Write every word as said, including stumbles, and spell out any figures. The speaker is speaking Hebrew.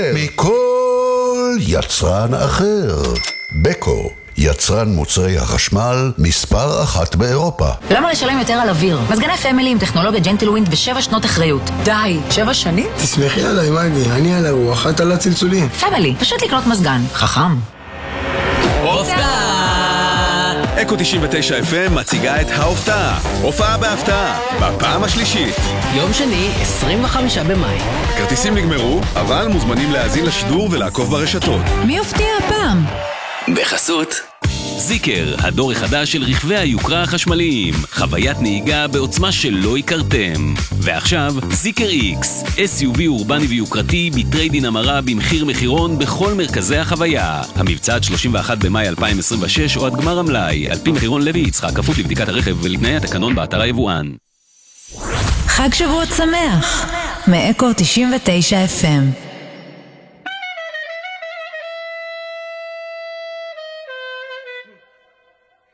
מכל יצרן אחר. בקו, יצרן מוצרי החשמל מספר אחת באירופה. למה לשלם יותר על אוויר? מזגני פמילי עם טכנולוגיה ג'נטלווינד ושבע שנות אחריות. די, שבע שנים? תסמכי עליי, מגי, אני על הרוח, את על הצלצולים. פמילי, פשוט לקנות מזגן. חכם. הופתעה! אקו תשעים ותשע אף אם מציגה את ההופתעה. הופעה בהפתעה, בפעם השלישית. יום שני, עשרים וחמישה במאי. הכרטיסים נגמרו, אבל מוזמנים להאזין לשידור ולעקוב ברשתות. מי הופתיע הפעם? בחסות זיקר, הדור החדש של רכבי היוקרה החשמליים. חוויית נהיגה בעוצמה שלא הכרתם. ועכשיו, זיקר איקס, אס יו וי אורבני ויוקרתי בטריידין המרה במחיר מחירון בכל מרכזי החוויה. המבצע עד שלושים ואחד במאי אלפיים עשרים ושש או עד גמר המלאי, על פי מחירון לוי יצחק, כפוף לבדיקת הרכב ולתנאי התקנון באתר היבואן. חג שבועות שמח, מאקו תשעים ותשע אף אם.